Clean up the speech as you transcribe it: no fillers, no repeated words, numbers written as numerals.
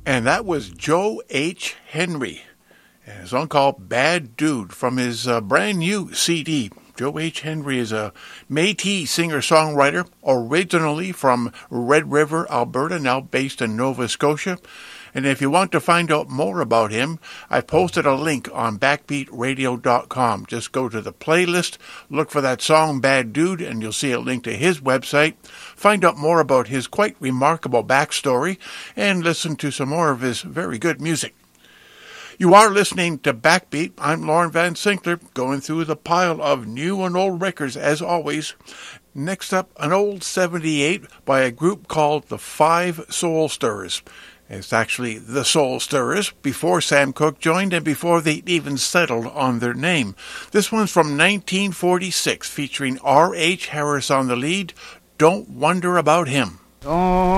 And that was Joe H. Henry, and a song called Bad Dude from his brand new CD. Joe H. Henry is a Métis singer-songwriter, originally from Red River, Alberta, now based in Nova Scotia. And if you want to find out more about him, I posted a link on backbeatradio.com. Just go to the playlist, look for that song Bad Dude, and you'll see a link to his website. Find out more about his quite remarkable backstory, and listen to some more of his very good music. You are listening to Backbeat. I'm Lauren Van Sinkler, going through the pile of new and old records as always. Next up, an old 78 by a group called the Five Soul Stirrers. It's actually the Soul Stirrers, before Sam Cooke joined and before they even settled on their name. This one's from 1946, featuring R.H. Harris on the lead. Don't Wonder About Him.